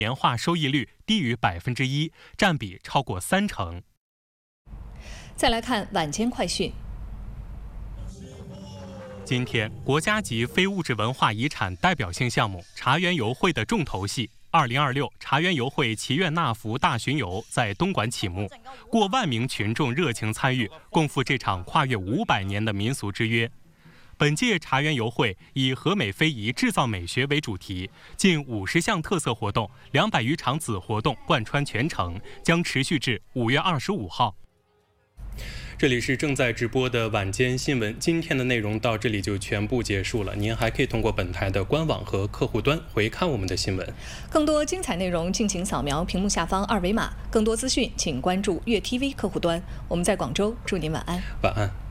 年化收益率低于1%，占比超过30%。 再来看晚间快讯。 今天，国家级非物质文化遗产代表性项目茶园游会的重头戏2026茶园游会祈愿纳福大巡游在东莞启幕，过万名群众热情参与，共赴这场跨越500年的民俗之约。本届茶园游会以和美非遗制造美学为主题，近50项特色活动、200余场子活动贯穿全程，将持续至5月25号。这里是正在直播的晚间新闻，今天的内容到这里就全部结束了。您还可以通过本台的官网和客户端回看我们的新闻。 更多精彩内容，敬请扫描屏幕下方2维码。更多资讯，请关注粤 TV 客户端。我们在广州，祝您晚安。 晚安。